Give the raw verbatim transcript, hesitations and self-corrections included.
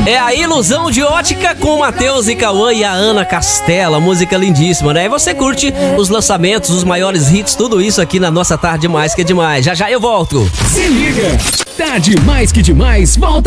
É a Ilusão de Ótica com o Matheus e Cauã e a Ana Castela. Música lindíssima, né? E você curte os lançamentos, os maiores hits, tudo isso aqui na nossa Tarde Mais Que Demais. Já já eu volto. Se liga, Tarde Mais Que Demais volta